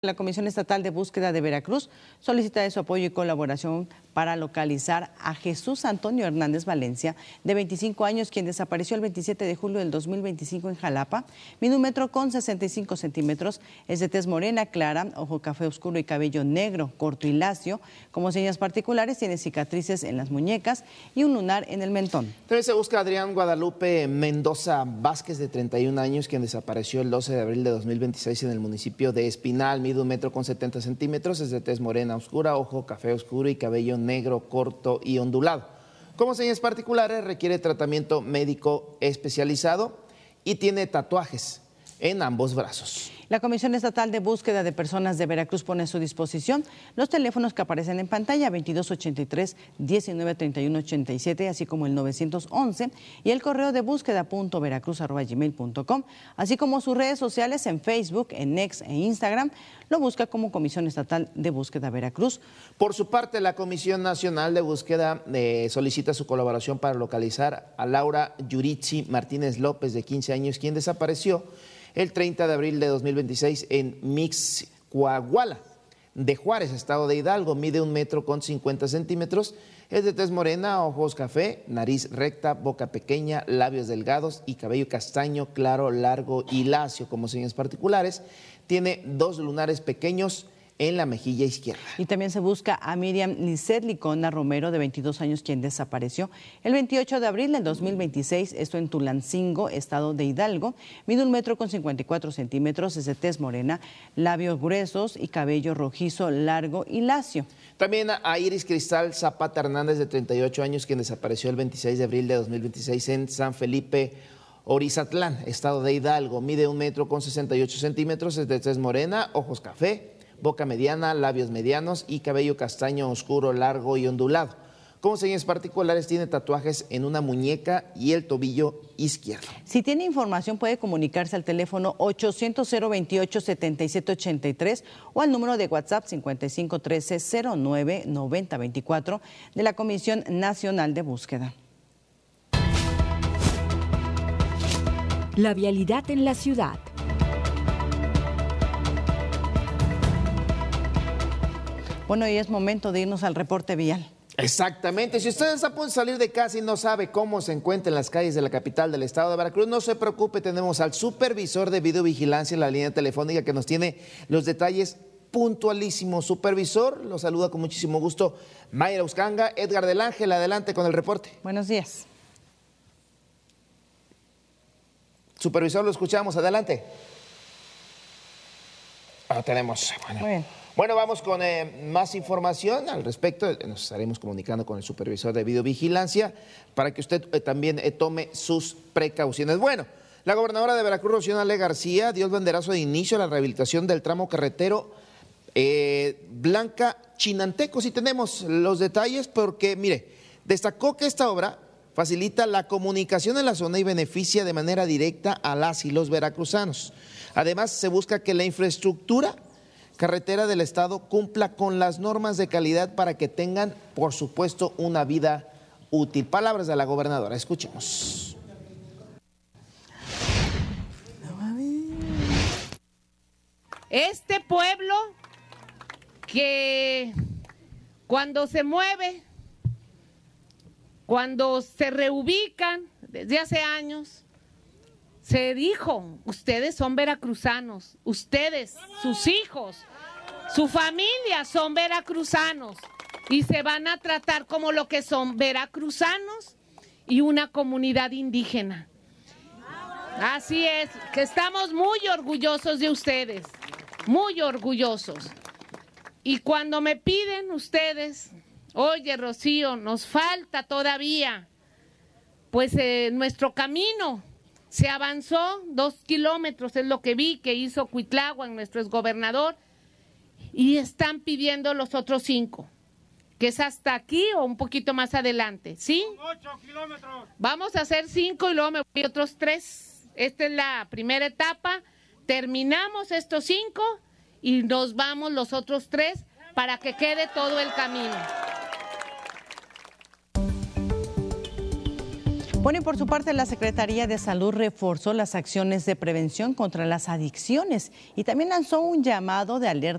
La Comisión Estatal de Búsqueda de Veracruz solicita de su apoyo y colaboración para localizar a Jesús Antonio Hernández Valencia, de 25 años, quien desapareció el 27 de julio del 2025 en Jalapa. Mide 1 metro con 65 centímetros, es de tez morena clara, ojo café oscuro y cabello negro, corto y lacio. Como señas particulares, tiene cicatrices en las muñecas y un lunar en el mentón. También se busca a Adrián Guadalupe Mendoza Vázquez, de 31 años, quien desapareció el 12 de abril de 2026 en el municipio de Espinal. Mide 1 metro con 70 centímetros, es de tez morena oscura, ojo café oscuro y cabello negro, corto y ondulado. Como señas particulares, requiere tratamiento médico especializado y tiene tatuajes en ambos brazos. La Comisión Estatal de Búsqueda de Personas de Veracruz pone a su disposición los teléfonos que aparecen en pantalla, 2283-193187, así como el 911, y el correo de búsqueda.veracruz@gmail.com, así como sus redes sociales en Facebook, en X e Instagram. Lo busca como Comisión Estatal de Búsqueda Veracruz. Por su parte, la Comisión Nacional de Búsqueda solicita su colaboración para localizar a Laura Yuritsi Martínez López, de 15 años, quien desapareció el 30 de abril de 2026 en Mixcoahuala de Juárez, estado de Hidalgo. Mide 1 metro con 50 centímetros, es de tez morena, ojos café, nariz recta, boca pequeña, labios delgados y cabello castaño claro, largo y lacio. Como señas particulares, tiene 2 lunares pequeños en la mejilla izquierda. Y también se busca a Miriam Lizeth Licona Romero, de 22 años, quien desapareció el 28 de abril del 2026, esto en Tulancingo, estado de Hidalgo. Mide 1 metro con 54 centímetros, es de tez morena, labios gruesos y cabello rojizo, largo y lacio. También a Iris Cristal Zapata Hernández, de 38 años, quien desapareció el 26 de abril de 2026 en San Felipe Orizatlán, estado de Hidalgo. Mide 1 metro con 68 centímetros, es de tez morena, ojos café, boca mediana, labios medianos y cabello castaño oscuro, largo y ondulado. Como señas particulares, tiene tatuajes en una muñeca y el tobillo izquierdo. Si tiene información, puede comunicarse al teléfono 800-028-7783 o al número de WhatsApp 5513-099024 de la Comisión Nacional de Búsqueda. La vialidad en la ciudad. Bueno, y es momento de irnos al reporte vial. Exactamente. Si usted está a punto de salir de casa y no sabe cómo se encuentra en las calles de la capital del estado de Veracruz, no se preocupe, tenemos al supervisor de videovigilancia en la línea telefónica que nos tiene los detalles puntualísimos. Supervisor, lo saluda con muchísimo gusto Mayra Uscanga. Edgar del Ángel, adelante con el reporte. Buenos días. Supervisor, lo escuchamos, adelante. Lo tenemos. Muy bien. Bueno, vamos con más información al respecto. Nos estaremos comunicando con el supervisor de videovigilancia para que usted también tome sus precauciones. Bueno, la gobernadora de Veracruz, Rocío Nale García, dio el banderazo de inicio a la rehabilitación del tramo carretero Blanca-Chinanteco. Sí tenemos los detalles porque, mire, destacó que esta obra facilita la comunicación en la zona y beneficia de manera directa a las y los veracruzanos. Además, se busca que la infraestructura carretera del estado cumpla con las normas de calidad para que tengan, por supuesto, una vida útil. Palabras de la gobernadora, escuchemos. Este pueblo que cuando se mueve, cuando se reubican desde hace años, se dijo, ustedes son veracruzanos, ustedes, sus hijos, su familia son veracruzanos y se van a tratar como lo que son veracruzanos y una comunidad indígena. Así es, que estamos muy orgullosos de ustedes, muy orgullosos. Y cuando me piden ustedes, oye Rocío, nos falta todavía, pues nuestro camino se avanzó 2 kilómetros, es lo que vi que hizo Cuitláhuac, nuestro exgobernador, y están pidiendo los otros 5, que es hasta aquí o un poquito más adelante, ¿sí? 8 kilómetros. Vamos a hacer 5 y luego me voy otros 3. Esta es la primera etapa, terminamos estos 5 y nos vamos los otros 3 para que quede todo el camino. Bueno, y por su parte, la Secretaría de Salud reforzó las acciones de prevención contra las adicciones y también lanzó un llamado de alerta